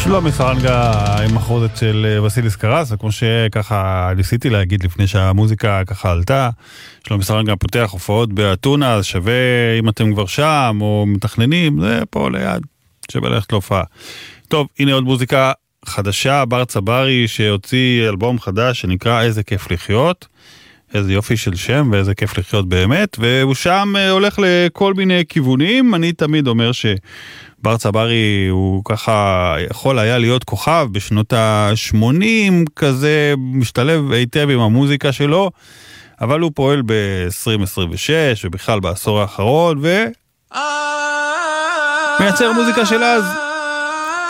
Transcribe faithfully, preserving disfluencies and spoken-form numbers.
שלומי סרנגה עם החוזת של וסיליס קרס, וכמו שככה ניסיתי להגיד לפני שהמוזיקה ככה עלתה, שלומי סרנגה פותח הופעות באתונה, אז שווה אם אתם כבר שם או מתכננים, זה פה ליד, שווה ללכת להופעה. טוב, הנה עוד מוזיקה חדשה, בר צברי שהוציא אלבום חדש שנקרא איזה כיף לחיות, איזה יופי של שם ואיזה כיף לחיות באמת, והוא שם הולך לכל מיני כיוונים. אני תמיד אומר שבר צברי הוא ככה יכול היה להיות כוכב בשנות ה-שמונים, כזה משתלב היטב עם המוזיקה שלו, אבל הוא פועל ב-עשרים עשרים ושש ובכלל בעשור האחרון, ומייצר מוזיקה של אז.